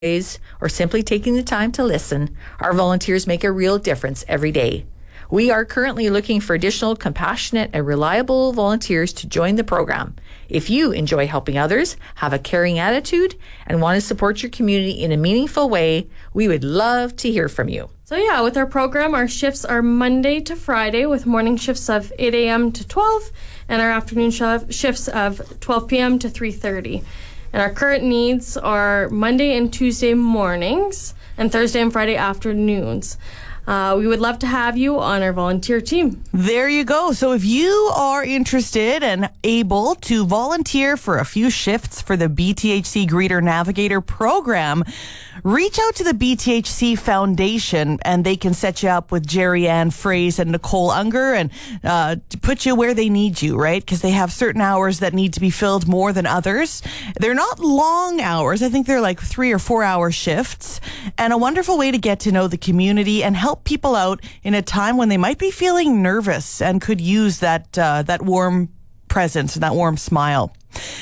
or simply taking the time to listen, our volunteers make a real difference every day. We are currently looking for additional compassionate and reliable volunteers to join the program. If you enjoy helping others, have a caring attitude, and want to support your community in a meaningful way, we would love to hear from you. So yeah, with our program, our shifts are Monday to Friday with morning shifts of 8 a.m. to 12 and our afternoon shifts of 12 p.m. to 3:30. And our current needs are Monday and Tuesday mornings and Thursday and Friday afternoons. We would love to have you on our volunteer team. There you go. So if you are interested and able to volunteer for a few shifts for the BTHC Greeter Navigator program, reach out to the BTHC Foundation and they can set you up with Jerry Ann Fraze and Nicole Unger and put you where they need you, right? Because they have certain hours that need to be filled more than others. They're not long hours. I think they're like 3 or 4 hour shifts, and a wonderful way to get to know the community and help people out in a time when they might be feeling nervous and could use that warm presence and that warm smile.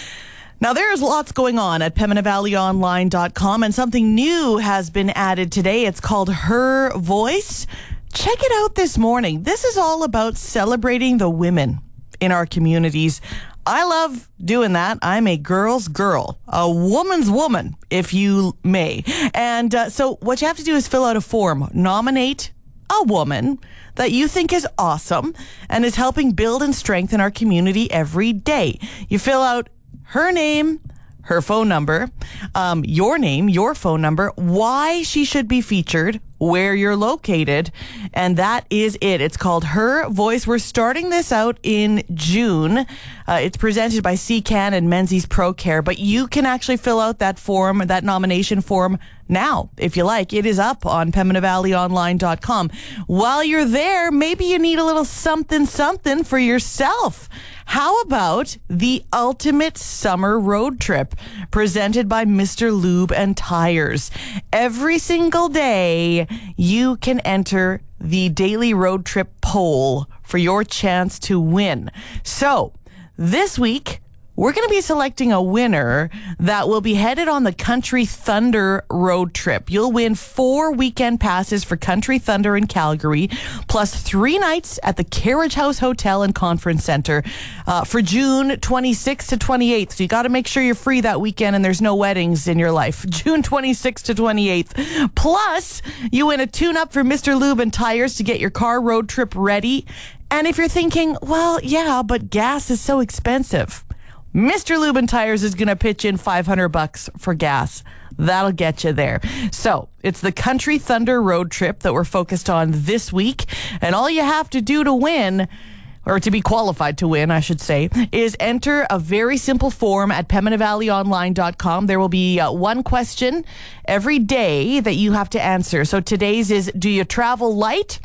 Now, there's lots going on at PembinaValleyOnline.com, and something new has been added today. It's called Her Voice. Check it out this morning. This is all about celebrating the women in our communities. I love doing that. I'm a girl's girl, a woman's woman, if you may. And so what you have to do is fill out a form. Nominate a woman that you think is awesome and is helping build and strengthen our community every day. You fill out her name, her phone number, your name, your phone number, why she should be featured, where you're located, and that is it. It's called Her Voice. We're starting this out in June. It's presented by CCAN and Menzies ProCare, but you can actually fill out that form, that nomination form now, if you like. It is up on PembinaValleyOnline.com. While you're there, maybe you need a little something for yourself. How about the ultimate summer road trip presented by Mr. Lube and Tires? Every single day, you can enter the daily road trip poll for your chance to win. So, this week, we're going to be selecting a winner that will be headed on the Country Thunder road trip. You'll win 4 weekend passes for Country Thunder in Calgary, plus 3 nights at the Carriage House Hotel and Conference Center for June 26th to 28th. So you got to make sure you're free that weekend and there's no weddings in your life. June 26th to 28th. Plus, you win a tune-up for Mr. Lube and Tires to get your car road trip ready. And if you're thinking, well, yeah, but gas is so expensive, Mr. Lube and Tires is going to pitch in $500 for gas. That'll get you there. So it's the Country Thunder road trip that we're focused on this week. And all you have to do to win, or to be qualified to win, I should say, is enter a very simple form at PembinaValleyOnline.com. There will be one question every day that you have to answer. So today's is, do you travel light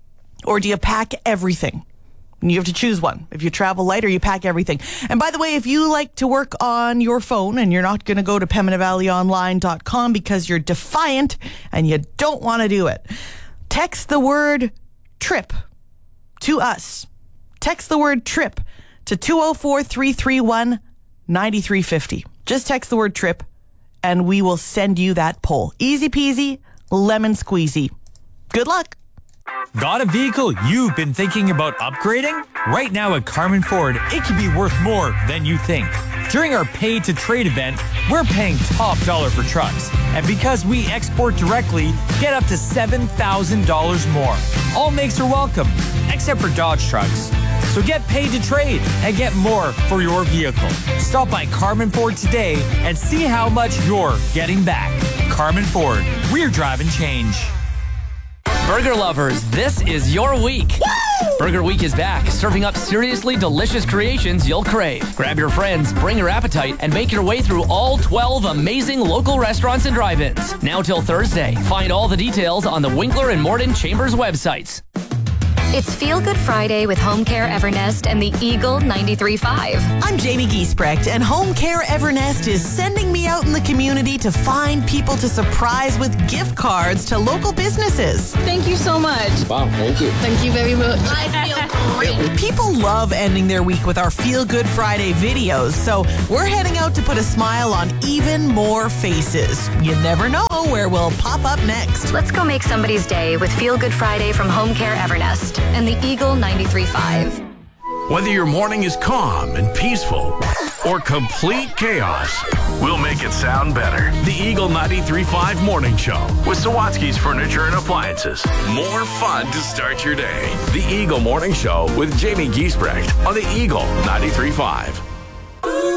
or do you pack everything? And you have to choose one. If you travel light or you pack everything. And by the way, if you like to work on your phone and you're not going to go to PembinaValleyOnline.com because you're defiant and you don't want to do it, text the word trip to us. Text the word trip to 204-331-9350. Just text the word trip and we will send you that poll. Easy peasy, lemon squeezy. Good luck. Got a vehicle you've been thinking about upgrading? Right now at Carman Ford, it can be worth more than you think. During our Pay to Trade event, we're paying top dollar for trucks. And because we export directly, get up to $7,000 more. All makes are welcome, except for Dodge trucks. So get paid to trade and get more for your vehicle. Stop by Carman Ford today and see how much you're getting back. Carman Ford, we're driving change. Burger lovers, this is your week. Woo! Burger Week is back, serving up seriously delicious creations you'll crave. Grab your friends, bring your appetite, and make your way through all 12 amazing local restaurants and drive-ins. Now till Thursday. Find all the details on the Winkler and Morden Chambers websites. It's Feel Good Friday with Home Care Evernest and the Eagle 93.5. I'm Jamie Giesbrecht, and Home Care Evernest is sending me out in the community to find people to surprise with gift cards to local businesses. Thank you so much. Wow, thank you. Thank you very much. I feel great. People love ending their week with our Feel Good Friday videos, so we're heading out to put a smile on even more faces. You never know where we'll pop up next. Let's go make somebody's day with Feel Good Friday from Home Care Evernest and the Eagle 93.5. Whether your morning is calm and peaceful or complete chaos, we'll make it sound better. The Eagle 93.5 Morning Show with Sawatsky's Furniture and Appliances. More fun to start your day. The Eagle Morning Show with Jamie Giesbrecht on the Eagle 93.5.